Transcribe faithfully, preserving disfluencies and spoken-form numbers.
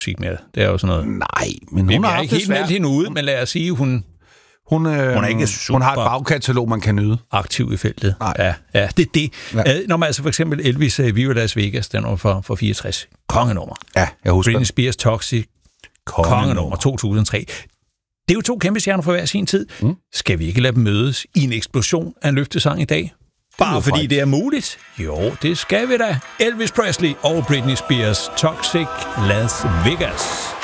musik mere. Det er jo sådan noget... Nej, men hun Jamen, har jeg er haft ikke det helt meldt svært. hende ude, men lad os sige, hun... Hun, øh, Hun er ikke super hun har et bagkatalog, man kan nyde. aktiv i feltet. Nej. Ja, ja, det er det. Ja. Ja. Når man altså for eksempel Elvis uh, Viva Las Vegas, den var for, for fireogtres. Kongenummer. Ja, jeg husker Britney Spears Toxic. Kongenummer to tusind og tre. Det er jo to kæmpe stjerner fra hver sin tid. Mm. Skal vi ikke lade dem mødes i en eksplosion af en løftesang i dag? Bare fordi det er muligt? Jo, det skal vi da. Elvis Presley og Britney Spears Toxic Las Vegas.